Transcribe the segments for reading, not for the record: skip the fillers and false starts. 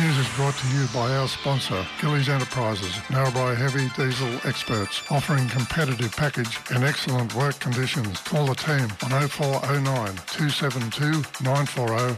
news is brought to you by our sponsor, Gillies Enterprises, Narrabri Heavy Diesel Experts, offering competitive package and excellent work conditions. Call the team on 0409 272 940.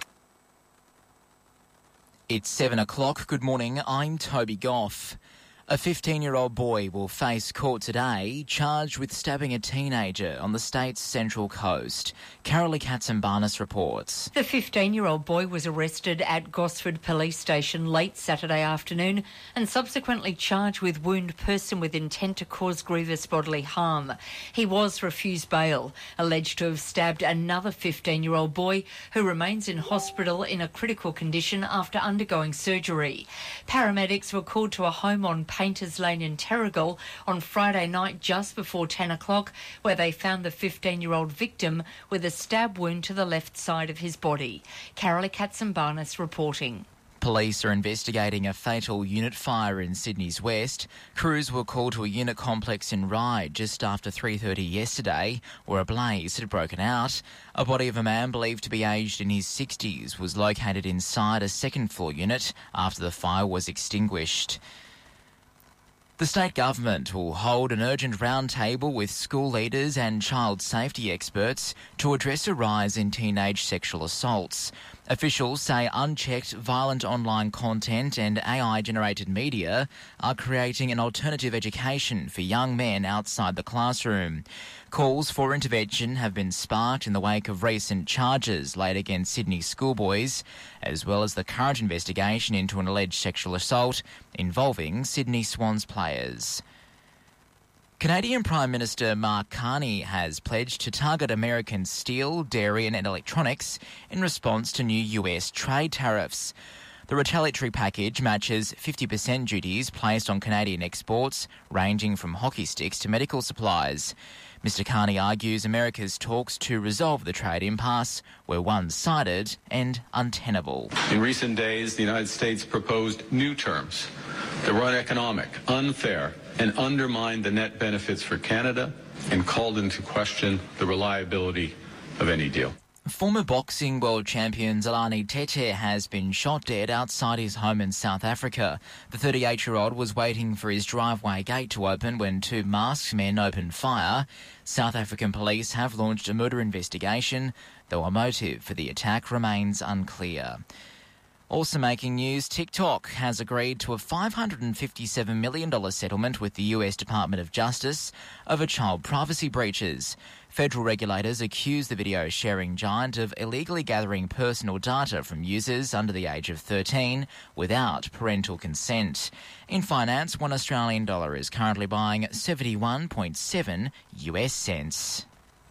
It's 7 o'clock. Good morning. I'm Toby Goff. A 15-year-old boy will face court today, charged with stabbing a teenager on the state's central coast. Carolee Katsimbarnis reports. The 15-year-old boy was arrested at Gosford Police Station late Saturday afternoon and subsequently charged with wound person with intent to cause grievous bodily harm. He was refused bail, alleged to have stabbed another 15-year-old boy who remains in hospital in a critical condition after undergoing surgery. Paramedics were called to a home on Painters Lane in Terrigal on Friday night just before 10 o'clock, where they found the 15-year-old victim with a stab wound to the left side of his body. Carolee Katsimbarnis reporting. Police are investigating a fatal unit fire in Sydney's west. Crews were called to a unit complex in Ryde just after 3:30 yesterday, where a blaze had broken out. A body of a man believed to be aged in his 60s was located inside a second-floor unit after the fire was extinguished. The state government will hold an urgent roundtable with school leaders and child safety experts to address a rise in teenage sexual assaults. Officials say unchecked violent online content and AI-generated media are creating an alternative education for young men outside the classroom. Calls for intervention have been sparked in the wake of recent charges laid against Sydney schoolboys, as well as the current investigation into an alleged sexual assault involving Sydney Swans players. Canadian Prime Minister Mark Carney has pledged to target American steel, dairy and electronics in response to new US trade tariffs. The retaliatory package matches 50% duties placed on Canadian exports, ranging from hockey sticks to medical supplies. Mr Carney argues America's talks to resolve the trade impasse were one-sided and untenable. In recent days, the United States proposed new terms that were uneconomic, unfair, and undermined the net benefits for Canada and called into question the reliability of any deal. Former boxing world champion Zolani Tete has been shot dead outside his home in South Africa. The 38-year-old was waiting for his driveway gate to open when two masked men opened fire. South African police have launched a murder investigation, though a motive for the attack remains unclear. Also making news, TikTok has agreed to a $557 million settlement with the US Department of Justice over child privacy breaches. Federal regulators accuse the video sharing giant of illegally gathering personal data from users under the age of 13 without parental consent. In finance, $1 Australian is currently buying 71.7 US cents.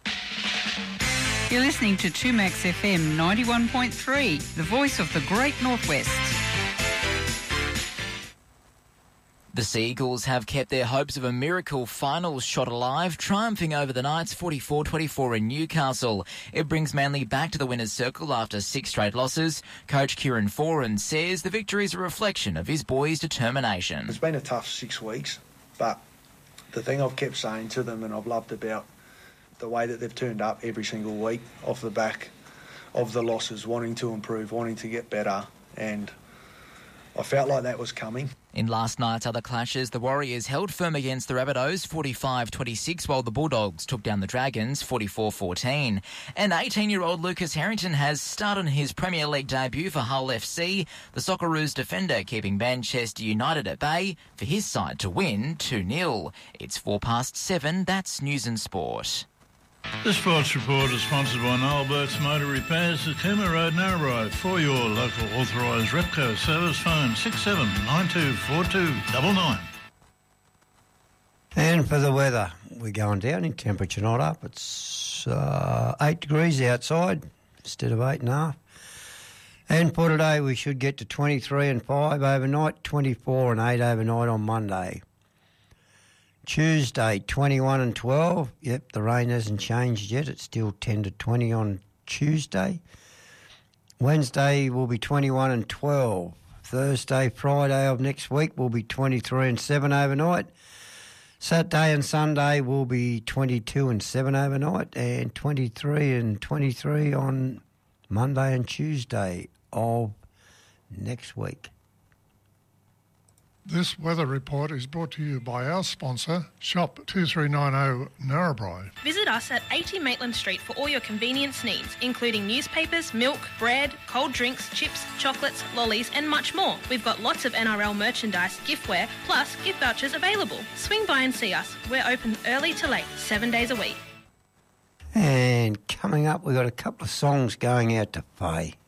You're listening to 2Max FM 91.3, the voice of the Great Northwest. The Seagulls have kept their hopes of a miracle finals shot alive, triumphing over the Knights 44-24 in Newcastle. It brings Manly back to the winner's circle after 6 straight losses. Coach Kieran Foran says the victory is a reflection of his boys' determination. It's been a tough 6 weeks, but the thing I've kept saying to them and I've loved about the way that they've turned up every single week off the back of the losses, wanting to improve, wanting to get better, and I felt like that was coming. In last night's other clashes, the Warriors held firm against the Rabbitohs 45-26, while the Bulldogs took down the Dragons 44-14. And 18-year-old Lucas Harrington has started his Premier League debut for Hull FC, the Socceroos defender keeping Manchester United at bay for his side to win 2-0. It's 7:04, that's News and Sport. The Sports Report is sponsored by Noel Burke's Motor Repairs at Cooma Road, Narrabri. For your local authorised Repco service, phone 67924299. And for the weather, we're going down in temperature, not up. It's 8 degrees outside instead of 8.5. And for today, we should get to 23 and 5 overnight, 24 and 8 overnight on Monday. Tuesday, 21 and 12. Yep, the rain hasn't changed yet. It's still 10 to 20 on Tuesday. Wednesday will be 21 and 12. Thursday, Friday of next week will be 23 and 7 overnight. Saturday and Sunday will be 22 and 7 overnight, and 23 and 23 on Monday and Tuesday of next week. This weather report is brought to you by our sponsor, Shop 2390 Narrabri. Visit us at 80 Maitland Street for all your convenience needs, including newspapers, milk, bread, cold drinks, chips, chocolates, lollies and much more. We've got lots of NRL merchandise, giftware, plus gift vouchers available. Swing by and see us. We're open early to late, 7 days a week. And coming up, we've got a couple of songs going out to Faye.